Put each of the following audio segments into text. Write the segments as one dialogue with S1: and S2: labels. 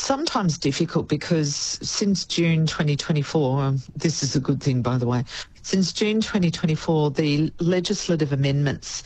S1: sometimes difficult because since June 2024, this is a good thing, by the way, since June 2024, the legislative amendments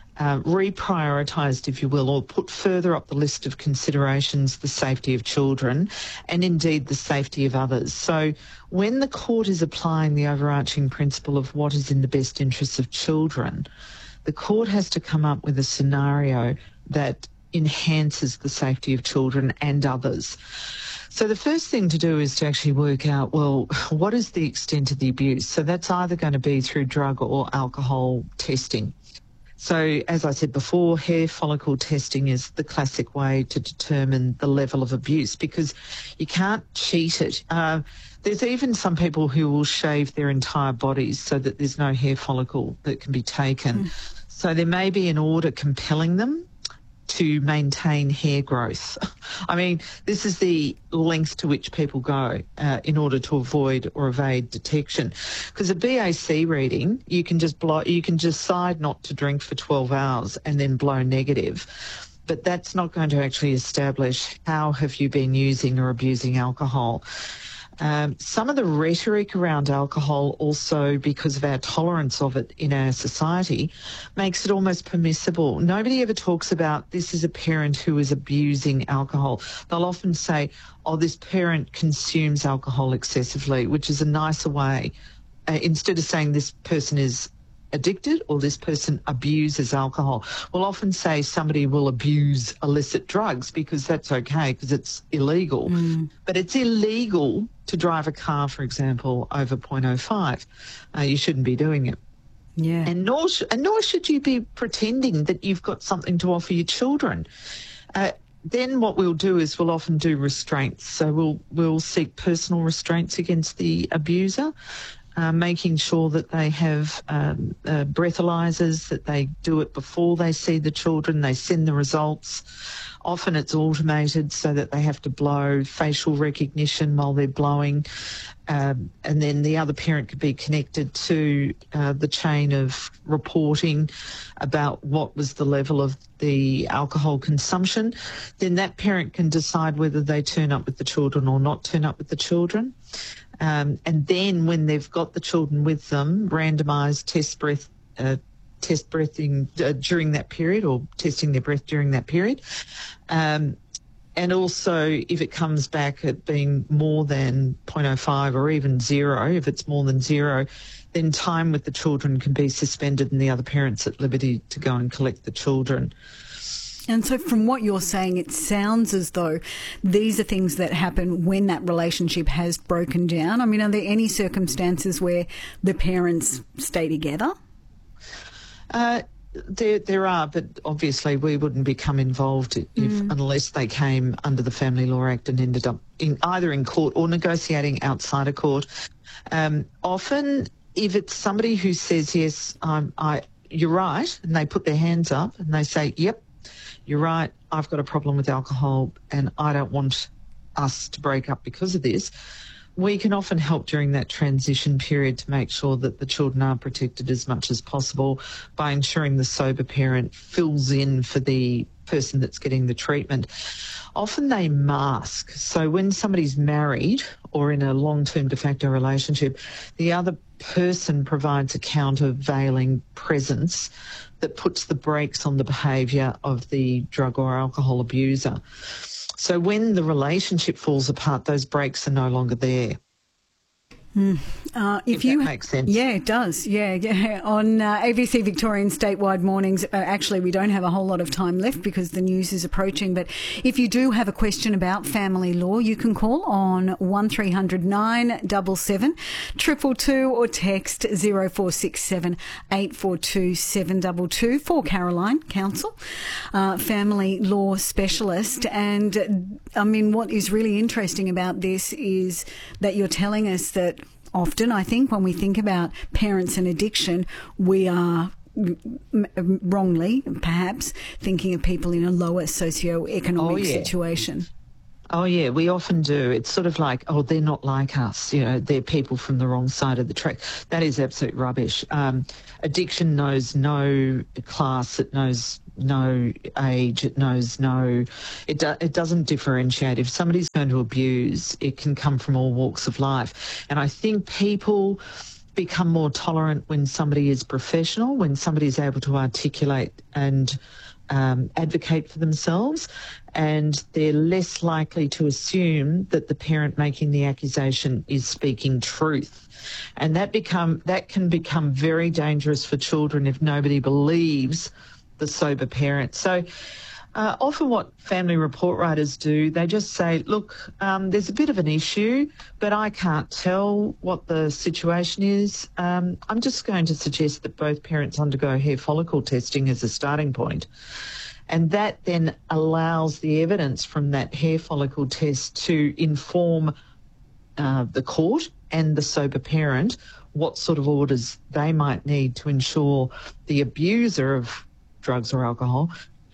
S1: reprioritised, if you will, or put further up the list of considerations the safety of children and indeed the safety of others. So when the court is applying the overarching principle of what is in the best interests of children, the court has to come up with a scenario that enhances the safety of children and others. So the first thing to do is to actually work out, well, what is the extent of the abuse? So that's either going to be through drug or alcohol testing. So as I said before, hair follicle testing is the classic way to determine the level of abuse because you can't cheat it. There's even some people who will shave their entire bodies so that there's no hair follicle that can be taken. So there may be an order compelling them to maintain hair growth. I mean, this is the length to which people go in order to avoid or evade detection. Because a BAC reading, you can just decide not to drink for 12 hours and then blow negative. But that's not going to actually establish how have you been using or abusing alcohol. Some of the rhetoric around alcohol also, because of our tolerance of it in our society, makes it almost permissible. Nobody ever talks about this is a parent who is abusing alcohol. They'll often say, oh, this parent consumes alcohol excessively, which is a nicer way. Instead of saying this person is addicted or this person abuses alcohol. We'll often say somebody will abuse illicit drugs because that's okay because it's illegal. But it's illegal to drive a car, for example, over 0.05. You shouldn't be doing it.
S2: Yeah.
S1: And nor should you be pretending that you've got something to offer your children. Then what we'll do is we'll often do restraints. So we'll seek personal restraints against the abuser. Making sure that they have breathalyzers, that they do it before they see the children, they send the results. Often it's automated so that they have to blow facial recognition while they're blowing. And then the other parent could be connected to the chain of reporting about what was the level of the alcohol consumption. Then that parent can decide whether they turn up with the children or not turn up with the children. And then when they've got the children with them, randomised test breathing during that period or testing their breath during that period. And also if it comes back at being more than 0.05 or even 0, if it's more than 0, then time with the children can be suspended and the other parent's at liberty to go and collect the children.
S2: And so from what you're saying, it sounds as though these are things that happen when that relationship has broken down. I mean, are there any circumstances where the parents stay together?
S1: There are, but obviously we wouldn't become involved unless they came under the Family Law Act and ended up either in court or negotiating outside of court. Often, if it's somebody who says, yes, you're right, and they put their hands up and they say, yep, you're right, I've got a problem with alcohol and I don't want us to break up because of this, we can often help during that transition period to make sure that the children are protected as much as possible by ensuring the sober parent fills in for the person that's getting the treatment. Often they mask. So when somebody's married or in a long-term de facto relationship, the other person provides a countervailing presence that puts the brakes on the behaviour of the drug or alcohol abuser. So when the relationship falls apart, those brakes are no longer there. If that makes sense.
S2: Yeah, it does. Yeah. On ABC Victorian statewide mornings, actually we don't have a whole lot of time left because the news is approaching, but if you do have a question about family law, you can call on 1300 977 222 or text 0467 842 722 for Caroline Counsell, family law specialist. And I mean, what is really interesting about this is that you're telling us that often, I think, when we think about parents and addiction, we are wrongly, perhaps, thinking of people in a lower socio-economic situation.
S1: Oh, yeah, we often do. It's sort of like, oh, they're not like us. You know, they're people from the wrong side of the track. That is absolute rubbish. Addiction knows no class. It knows no age. It knows no... It doesn't differentiate. If somebody's going to abuse, it can come from all walks of life. And I think people become more tolerant when somebody is professional, when somebody is able to articulate and advocate for themselves, and they're less likely to assume that the parent making the accusation is speaking truth. And that can become very dangerous for children if nobody believes the sober parent. So often what family report writers do, they just say, look, there's a bit of an issue, but I can't tell what the situation is. I'm just going to suggest that both parents undergo hair follicle testing as a starting point. And that then allows the evidence from that hair follicle test to inform the court and the sober parent what sort of orders they might need to ensure the abuser of drugs or alcohol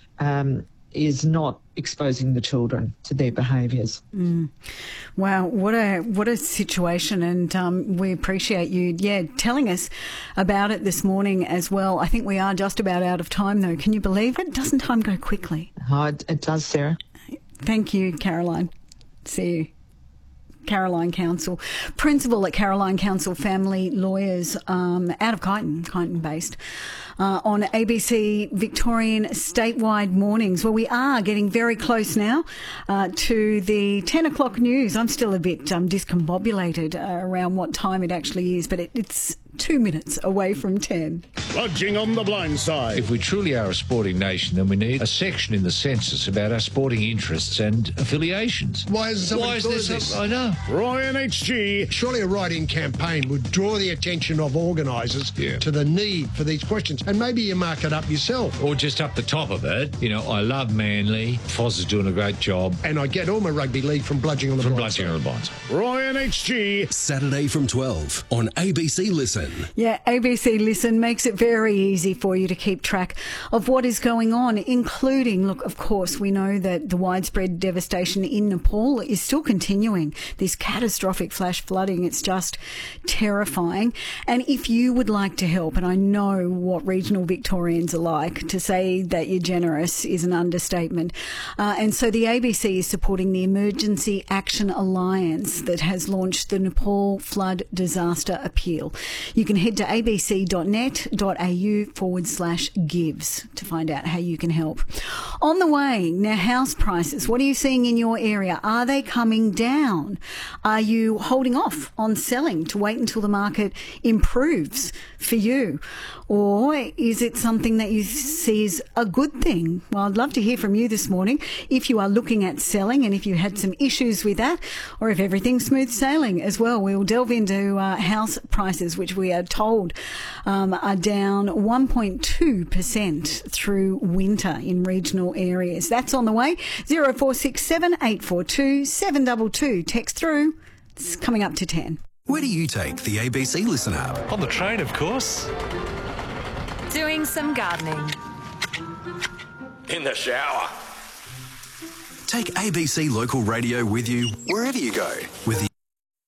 S1: is not exposing the children to their behaviours.
S2: Wow, what a situation, and we appreciate you, telling us about it this morning as well. I think we are just about out of time, though. Can you believe it? Doesn't time go quickly?
S1: Oh, it does, Sarah.
S2: Thank you, Caroline. See you. Caroline Counsell, principal at Caroline Counsell Family Lawyers, out of Kyneton based, on ABC Victorian statewide mornings. Well, we are getting very close now to the 10 o'clock news. I'm still a bit discombobulated around what time it actually is, but it's 2 minutes away from 10.
S3: Bludging on the blind side.
S4: If we truly are a sporting nation, then we need a section in the census about our sporting interests and affiliations.
S3: Why isn't somebody thought of this?
S4: I know.
S3: Roy and HG.
S5: Surely a write-in campaign would draw the attention of organisers to the need for these questions, and maybe you mark it up yourself.
S4: Or just up the top of it, you know, I love Manly, Foz is doing a great job.
S5: And I get all my rugby league from bludging on the blind side.
S3: Roy and HG.
S6: Saturday from 12 on ABC Listen.
S2: Yeah, ABC Listen makes it very easy for you to keep track of what is going on, including, look, of course, we know that the widespread devastation in Nepal is still continuing. This catastrophic flash flooding, it's just terrifying. And if you would like to help, and I know what regional Victorians are like, to say that you're generous is an understatement. And so the ABC is supporting the Emergency Action Alliance that has launched the Nepal Flood Disaster Appeal. You can head to abc.net.au/gives to find out how you can help. On the way, now house prices, what are you seeing in your area? Are they coming down? Are you holding off on selling to wait until the market improves for you? Or is it something that you see as a good thing? Well, I'd love to hear from you this morning if you are looking at selling and if you had some issues with that, or if everything's smooth sailing as well. We'll delve into house prices, which we are told are down 1.2% through winter in regional areas. That's on the way. 0467 842 722. Text through. It's coming up to 10.
S6: Where do you take the ABC Listen app?
S7: On the train, of course.
S8: Doing some gardening.
S7: In the shower.
S6: Take ABC Local Radio with you wherever you go with the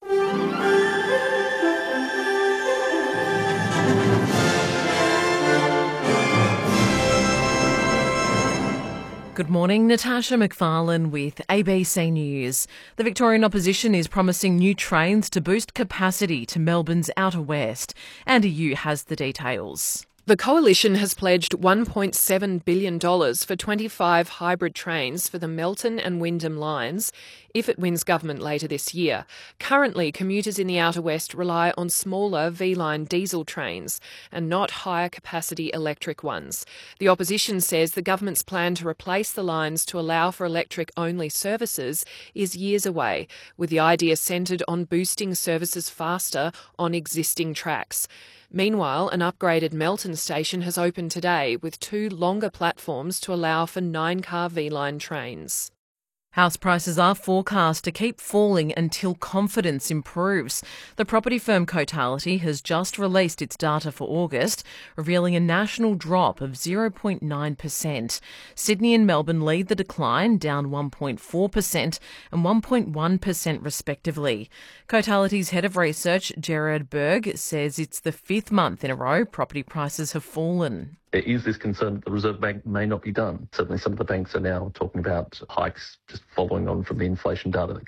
S8: Good morning, Natasha McFarlane with ABC News. The Victorian opposition is promising new trains to boost capacity to Melbourne's outer west. Andy Yu has the details.
S9: The Coalition has pledged $1.7 billion for 25 hybrid trains for the Melton and Wyndham lines if it wins government later this year. Currently, commuters in the Outer West rely on smaller V-line diesel trains and not higher capacity electric ones. The opposition says the government's plan to replace the lines to allow for electric-only services is years away, with the idea centred on boosting services faster on existing tracks. Meanwhile, an upgraded Melton station has opened today with 2 longer platforms to allow for 9-car V-line trains.
S8: House prices are forecast to keep falling until confidence improves. The property firm Cotality has just released its data for August, revealing a national drop of 0.9%. Sydney and Melbourne lead the decline, down 1.4% and 1.1% respectively. Cotality's head of research, Gerard Berg, says it's the fifth month in a row property prices have fallen.
S10: There is this concern that the Reserve Bank may not be done. Certainly some of the banks are now talking about hikes just following on from the inflation data that